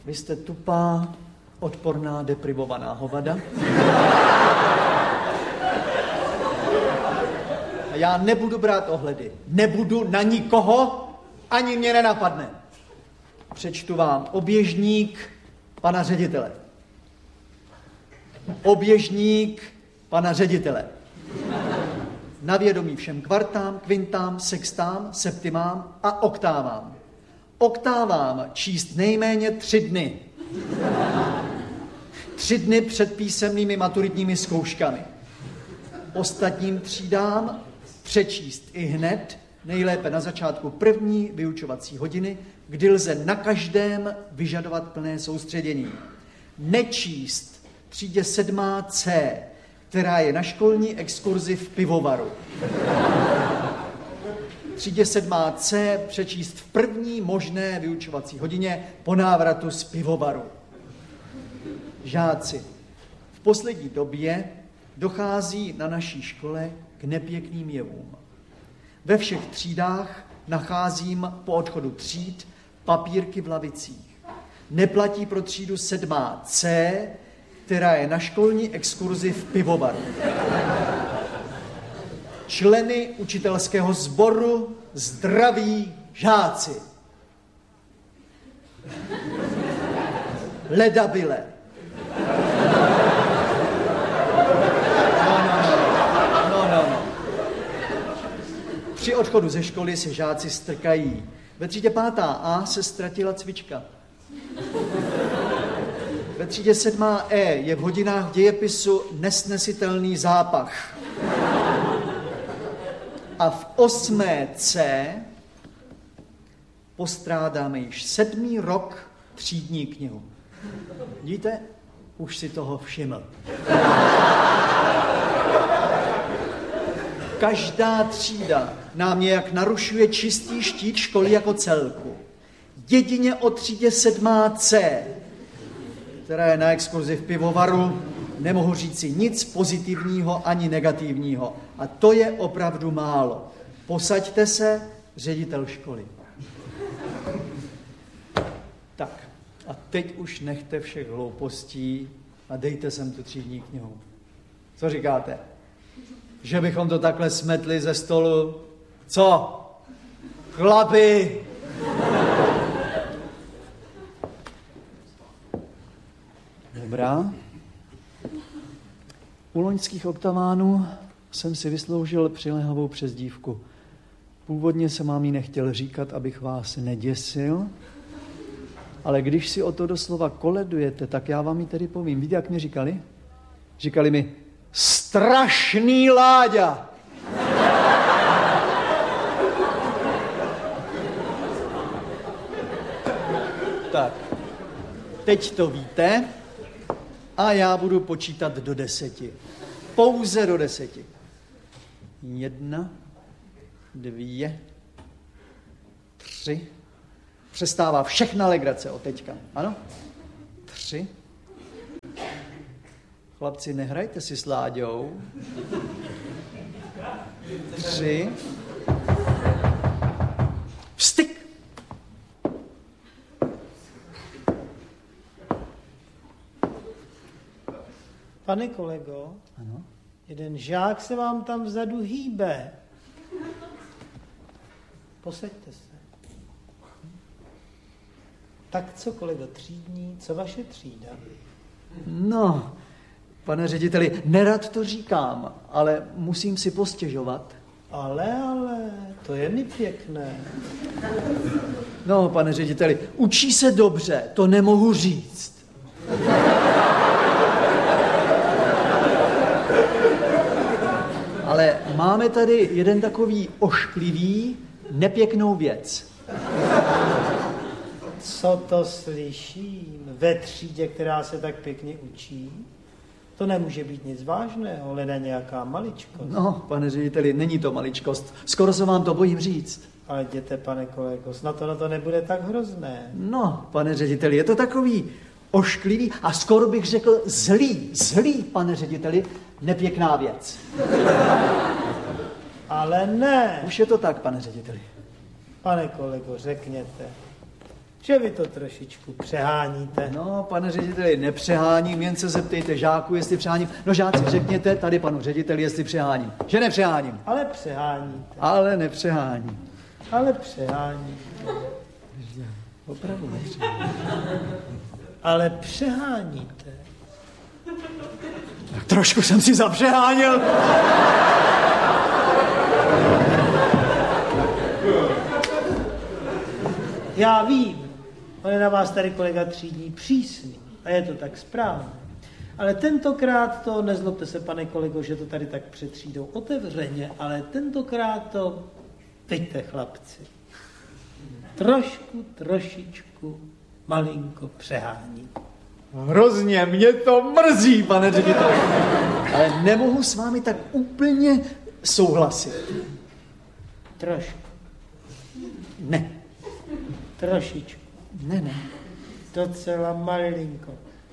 Vy jste tupá, odporná, deprivovaná hovada. A já nebudu brát ohledy. Nebudu na nikoho, ani mě nenapadne. Přečtu vám oběžník pana ředitele. Oběžník pana ředitele. Na vědomí všem kvartám, kvintám, sextám, septimám a oktávám. Oktávám číst nejméně 3 dny. 3 dny před písemnými maturitními zkouškami. Ostatním třídám přečíst i hned, nejlépe na začátku první vyučovací hodiny, kdy lze na každém vyžadovat plné soustředění. Nečíst třídě 7C, která je na školní exkurzi v pivovaru. Třídě 7C přečíst v první možné vyučovací hodině po návratu z pivovaru. Žáci, v poslední době dochází na naší škole k nepěkným jevům. Ve všech třídách nacházím po odchodu tříd papírky v lavicích. Neplatí pro třídu 7C, která je na školní exkurzi v pivovaru. Členy učitelského sboru zdraví žáci. Ledabyle. No. Při odchodu ze školy se žáci strkají. Ve třídě 5A se ztratila cvička. Ve třídě 7E je v hodinách dějepisu nesnesitelný zápach. A v 8C postrádáme již 7. rok třídní knihu. Vidíte? Už si toho všiml. Každá třída nám nějak narušuje čistý štít školy jako celku. Jedině o třídě 7C, která je na exkurzi v pivovaru, nemohu říci nic pozitivního ani negativního. A to je opravdu málo. Posaďte se, ředitel školy. Tak, a teď už nechte všech hloupostí a dejte sem tu třídní knihu. Co říkáte? Že bychom to takhle smetli ze stolu? Co? Chlapi! Dobrá. U loňských oktavánů jsem si vysloužil přiléhavou přezdívku. Původně jsem vám ji nechtěl říkat, abych vás neděsil, ale když si o to doslova koledujete, tak já vám ji tedy povím. Víte, jak mě říkali? Říkali mi, strašný Láďa. Tak, teď to víte a já budu počítat do 10. Pouze do 10. 1, 2, 3. Přestává všechna legrace od teďka. Ano? 3. Chlapci, nehrajte si s Láďou. 3. Vstyk! Pane kolego, ano? jeden žák se vám tam vzadu hýbe. Posaďte se. Tak co, kolego třídní, co vaše třída? No, pane řediteli, nerad to říkám, ale musím si postěžovat. Ale, to je mi pěkné. No, pane řediteli, učí se dobře, to nemohu říct. Ale máme tady jeden takový ošklivý, nepěknou věc. Co to slyším? Ve třídě, která se tak pěkně učí? To nemůže být nic vážného, leda nějaká maličkost. No, pane řediteli, není to maličkost. Skoro se vám to bojím říct. Ale jděte, pane kolego, snad to na to nebude tak hrozné. No, pane řediteli, je to takový ošklivý a skoro bych řekl zlý, pane řediteli, nepěkná věc. Ale ne. Už je to tak, pane řediteli. Pane kolego, řekněte. že vy to trošičku přeháníte. No, pane řediteli, nepřeháním, jen se zeptejte žáků, jestli přeháním. No žáci, řekněte tady panu řediteli, jestli přeháním. Že nepřeháním. Ale přeháníte. Ale nepřeháním. Ale přeháníte. Opravdu nepřeháním. Ale přeháníte. Tak trošku jsem si zapřeháněl. Já vím, on je na vás tady kolega třídní přísný a je to tak správně. Ale tentokrát to, nezlobte se, pane kolego, že to tady tak před třídou otevřeně, ale tentokrát to, pojďte chlapci, trošičku, malinko přehání. Hrozně mě to mrzí, pane řediteli. Ale nemohu s vámi tak úplně souhlasit. Trošku. Ne. Trošičku. Ne. Docela malinko.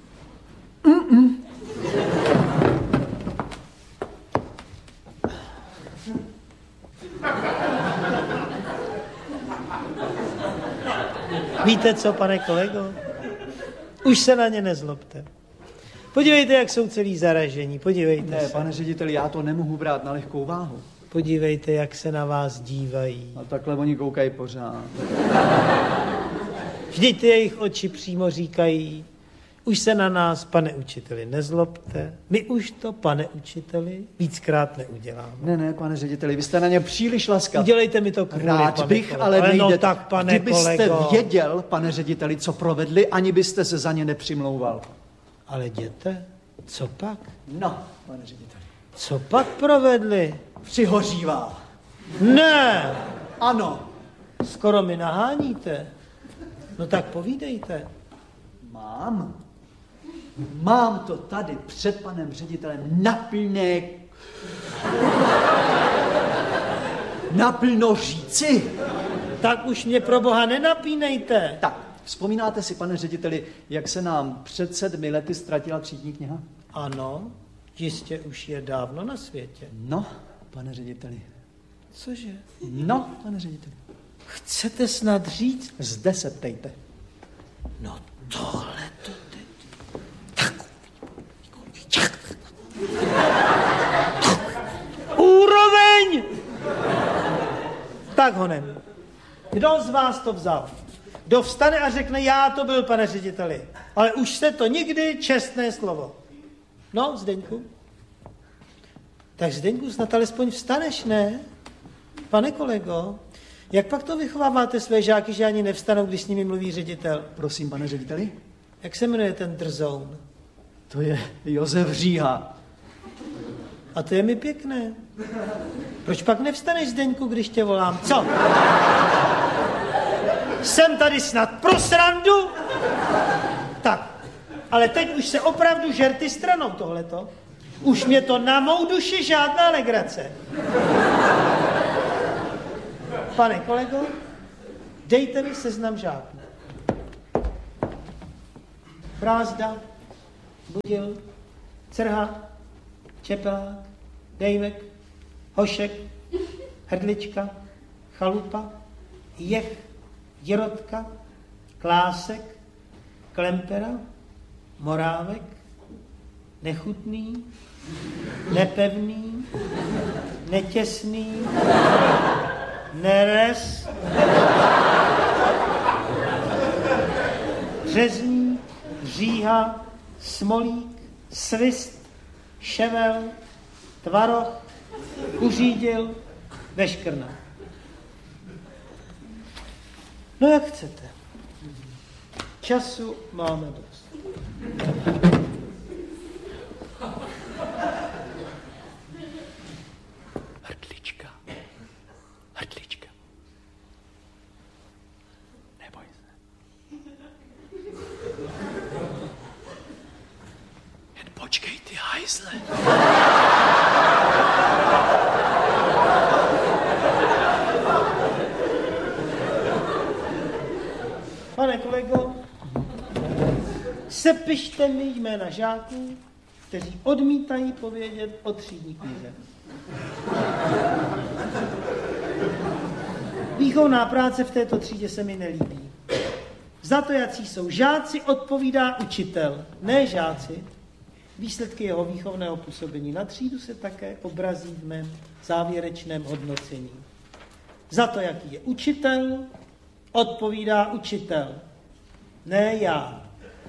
Víte co, pane kolego? Už se na ně nezlobte. Podívejte, jak jsou celý zaražení. Podívejte Ne, se. pane řediteli, já to nemohu brát na lehkou váhu. Podívejte, jak se na vás dívají. A takhle oni koukají pořád. Vždyť ty jejich oči přímo říkají, už se na nás, pane učiteli, nezlobte. My už to, pane učiteli, víckrát neuděláme. Ne, pane řediteli, vy jste na ně příliš laskav. Udělejte mi to kvůli, Rád pane bych, kolego. ale nejde. No tak, pane Kdybyste kolego. věděl, pane řediteli, co provedli, ani byste se za ně nepřimlouval. Ale jděte, co pak? No, pane řediteli. Co pak provedli? Přihořívá. Ne, Ano. skoro mi naháníte. No tak povídejte. Mám to tady před panem ředitelem naplno říci. Tak už mě pro boha nenapínejte. Tak, vzpomínáte si, pane řediteli, jak se nám před 7 lety ztratila třídní kniha? Ano, jistě už je dávno na světě. No, pane řediteli. Cože? No, pane řediteli. Chcete snad říct? Zde se ptejte. No tohle to teď. Úroveň! Tak honem. Kdo z vás to vzal? Kdo vstane a řekne, já to byl, pane řediteli. Ale už se to nikdy, čestné slovo. No, Zdeňku? Tak Zdeňku, snad alespoň vstaneš, ne? Pane kolego, jak pak to vychováváte své žáky, že ani nevstanou, když s nimi mluví ředitel? Prosím, pane řediteli. Jak se jmenuje ten drzoun? To je Josef Říha. A to je mi pěkné. Proč pak nevstaneš, Zdeňku, když tě volám? Co? Jsem tady snad pro srandu? Tak, ale teď už se opravdu žerty stranou tohleto. Už mě to na mou duši žádná legrace. Pane kolego, dejte mi seznam žáků. Brázda, Budil, Crha, Čepelák, Dejmek, Hošek, Hrdlička, Chalupa, Jech, Děrotka, Klásek, Klempera, Morávek, Nechutný, Nepevný, Netěsný, Nerez, Řezník, Říha, Smolík, Svist, Ševel, Tvaroch, Uřídil, Veškrna. No jak chcete. Času máme dost. Hrdlička. Neboj se. Jen počkej, ty hajzle. Pane kolego, sepište mi jména žáků, kteří odmítají povědět o třídní knize. Výchovná práce v této třídě se mi nelíbí. Za to, jací jsou žáci, odpovídá učitel, ne žáci. Výsledky jeho výchovného působení na třídu se také obrazí v mém závěrečném hodnocení. Za to, jaký je učitel, odpovídá učitel, ne já.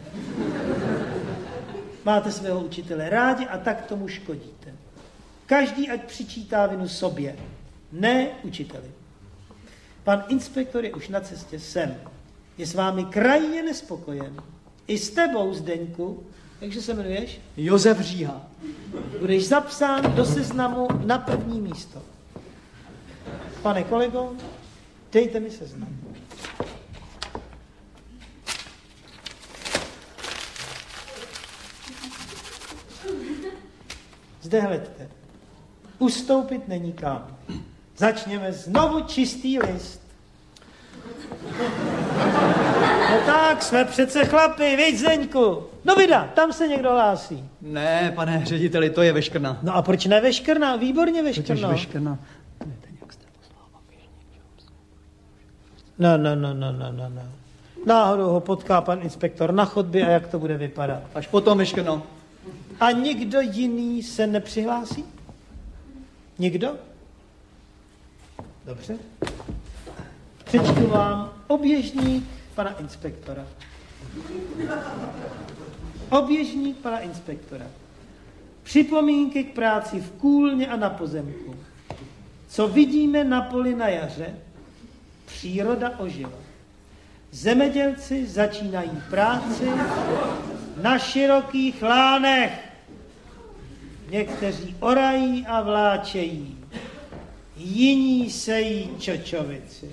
Máte svého učitele rádi a tak tomu škodíte. Každý ať přičítá vinu sobě, ne učiteli. Pan inspektor je už na cestě sem. Je s vámi krajně nespokojen. I s tebou, Zdeňku, jakže se jmenuješ? Josef Říha. Budeš zapsán do seznamu na první místo. Pane kolego, dejte mi seznam. Zde hleďte. Ustoupit není kam. Začněme znovu čistý list. No tak, jsme přece chlapi, viď, Zdeňku? No vida, tam se někdo hlásí. Ne, pane řediteli, to je veškrna. No a proč ne veškrna? Výborně veškrna. Totiž veškrna. No. Náhodou ho potká pan inspektor na chodbě a jak to bude vypadat? Až potom veškrno. A nikdo jiný se nepřihlásí? Nikdo? Dobře. Přečtu vám oběžník pana inspektora. Oběžník pana inspektora. Připomínky k práci v kůlně a na pozemku. Co vidíme na poli na jaře? Příroda ožila. Zemědělci začínají práci na širokých lánech. Někteří orají a vláčejí. Jiní sejí čočovici.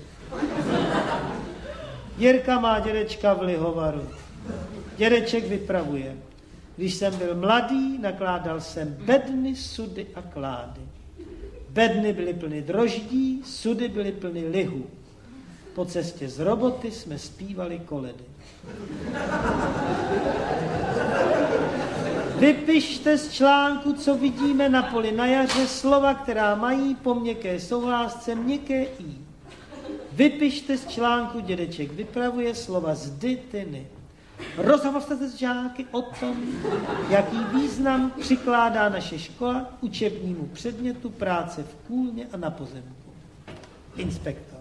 Jirka má dědečka v lihovaru. Dědeček vypravuje. Když jsem byl mladý, nakládal jsem bedny, sudy a klády. Bedny byly plny droždí, sudy byly plny lihu. Po cestě z roboty jsme zpívali koledy. Vypište z článku, co vidíme na poli na jaře, slova, která mají po měkké souhlásce měkké i. Vypište z článku dědeček vypravuje slova zdy, tyny. Rozhovořte se s žáky o tom, jaký význam přikládá naše škola k učebnímu předmětu práce v kůlně a na pozemku. Inspektor.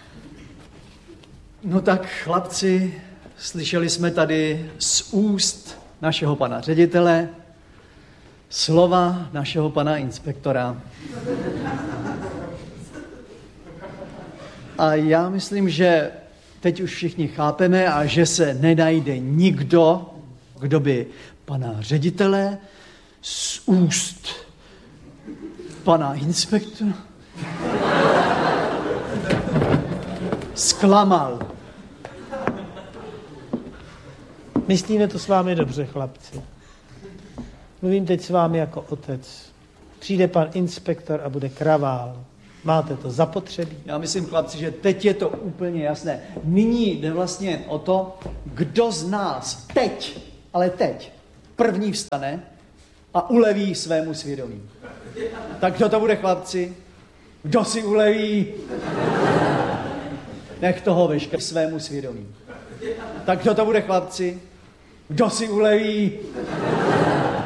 No tak, chlapci, slyšeli jsme tady z úst našeho pana ředitele slova našeho pana inspektora. A já myslím, že teď už všichni chápeme a že se nenajde nikdo, kdo by pana ředitele z úst pana inspektora zklamal. Myslíme to s vámi dobře, chlapci. Mluvím teď s vámi jako otec. Přijde pan inspektor a bude kravál. Máte to zapotřebí? Já myslím, chlapci, že teď je to úplně jasné. Nyní jde vlastně o to, kdo z nás teď, ale teď, první vstane a uleví svému svědomí. Tak kdo to bude, chlapci? Kdo si uleví? Nech toho veškeré svému svědomí. Tak kdo to bude, chlapci? Kdo si uleví?